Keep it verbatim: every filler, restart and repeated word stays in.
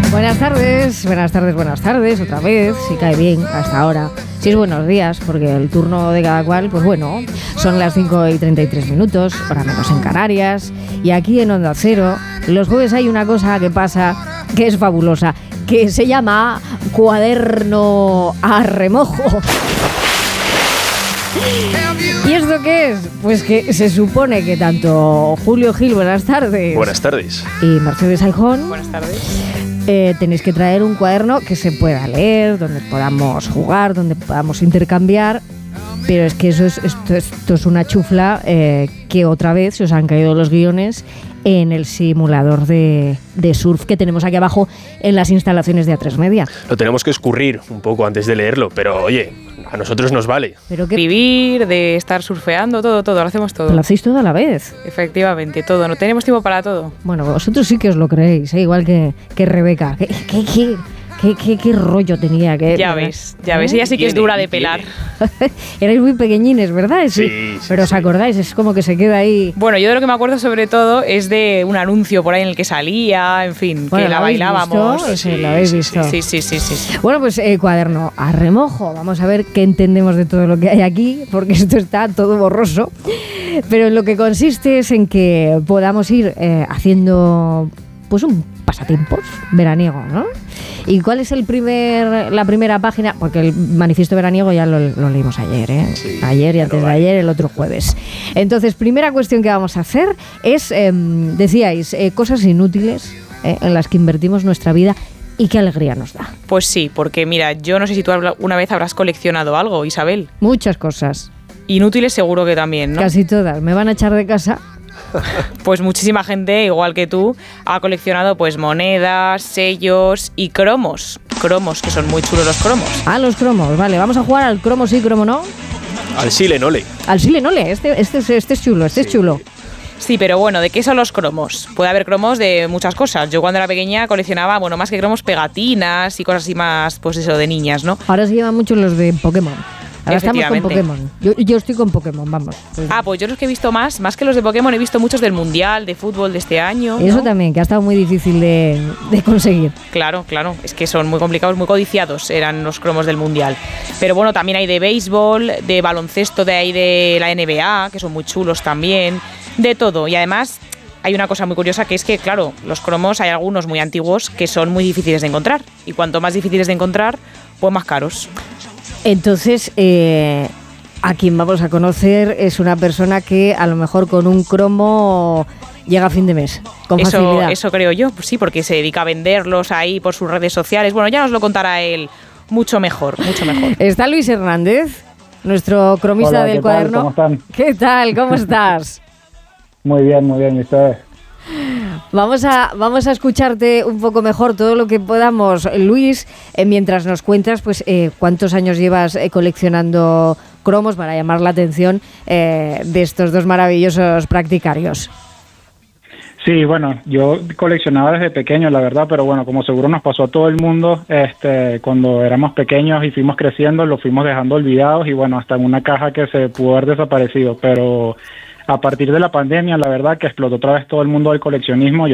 Buenas tardes, buenas tardes, buenas tardes, otra vez, si cae bien, hasta ahora. Si es buenos días, porque el turno de cada cual, pues bueno, son las cinco y treinta y tres minutos, hora menos en Canarias, y aquí en Onda Cero, los jueves hay una cosa que pasa que es fabulosa, que se llama Cuaderno a Remojo. ¿Y esto qué es? Pues que se supone que tanto Julio Gil, buenas tardes. Buenas tardes. Y Mercedes Aijón. Buenas tardes. Eh, tenéis que traer un cuaderno que se pueda leer, donde podamos jugar, donde podamos intercambiar. Pero es que eso es, esto, esto es una chufla eh, que otra vez se os han caído los guiones en el simulador de, de surf que tenemos aquí abajo en las instalaciones de A tres Media. Lo tenemos que escurrir un poco antes de leerlo, pero oye, a nosotros nos vale. Pero que Vivir, de estar surfeando, todo, todo, lo hacemos todo. lo hacéis todo a la vez. Efectivamente, todo. No tenemos tiempo para todo. Bueno, vosotros sí que os lo creéis, ¿eh? Igual que, que Rebeca. ¿Qué, qué, qué, qué, qué, qué rollo tenía? Que, Ya ves, ya ves. Ella sí que es dura de pelar. Erais muy pequeñines, ¿verdad? Sí, sí, Pero sí. ¿os acordáis? Es como que se queda ahí. Bueno, yo de lo que me acuerdo sobre todo es de un anuncio por ahí en el que salía, en fin, Bueno, que la ¿lo habéis bailábamos. visto? Ese, ¿lo habéis visto? Sí, sí, sí, sí, sí. Bueno, pues eh, cuaderno a remojo. Vamos a ver qué entendemos de todo lo que hay aquí, porque esto está todo borroso. Pero en lo que consiste es en que podamos ir eh, haciendo pues un pasatiempos veraniego, ¿no? ¿Y cuál es el primer, la primera página? Porque el manifiesto veraniego ya lo, lo leímos ayer, ¿eh? Sí, ayer y antes de ayer, el otro jueves. Entonces, primera cuestión que vamos a hacer es, eh, decíais, eh, cosas inútiles eh, en las que invertimos nuestra vida y qué alegría nos da. Pues sí, porque mira, yo no sé si tú una vez habrás coleccionado algo, Isabel. Muchas cosas. Inútiles seguro que también, ¿no? Casi todas. ¿Me van a echar de casa? Pues muchísima gente, igual que tú, ha coleccionado pues monedas, sellos y cromos. Cromos, que son muy chulos los cromos. Ah, los cromos, vale. Vamos a jugar al cromo sí, cromo no. Al Sile Nole. Al Sile Nole, este, este, es- este es chulo, este es chulo. Sí, pero bueno, ¿de qué son los cromos? Puede haber cromos de muchas cosas. Yo cuando era pequeña coleccionaba, bueno, más que cromos, pegatinas y cosas así más, pues eso, de niñas, ¿no? Ahora se llevan mucho los de Pokémon. Ahora estamos con Efectivamente. Pokémon. Yo, yo estoy con Pokémon, vamos. Pues- Ah, pues yo los que he visto más, más que los de Pokémon, he visto muchos del Mundial, de fútbol de este año. Eso ¿no? también, que ha estado muy difícil de, de conseguir. Claro, claro, es que son muy complicados, muy codiciados eran los cromos del Mundial. Pero bueno, también hay de béisbol, de baloncesto, de ahí de la N B A, que son muy chulos también, de todo. Y además hay una cosa muy curiosa que es que, claro, los cromos hay algunos muy antiguos que son muy difíciles de encontrar. Y cuanto más difíciles de encontrar, pues más caros. Entonces, eh, a quien vamos a conocer es una persona que a lo mejor con un cromo llega a fin de mes, con Eso, facilidad. eso creo yo, pues sí, porque se dedica a venderlos ahí por sus redes sociales. Bueno, ya nos lo contará él mucho mejor, mucho mejor. Está Luis Hernández, nuestro cromista Hola, del ¿qué tal? cuaderno. ¿Cómo están? ¿Qué tal? ¿Cómo estás? Muy bien, muy bien. ¿Y ustedes? Vamos a, vamos a escucharte un poco mejor todo lo que podamos, Luis, eh, mientras nos cuentas pues eh, cuántos años llevas eh, coleccionando cromos para llamar la atención eh, de estos dos maravillosos practicarios. Sí, bueno, yo coleccionaba desde pequeño, la verdad, pero bueno, como seguro nos pasó a todo el mundo, este, cuando éramos pequeños y fuimos creciendo, lo fuimos dejando olvidados y bueno, hasta en una caja que se pudo haber desaparecido, pero a partir de la pandemia, la verdad que explotó otra vez todo el mundo del coleccionismo.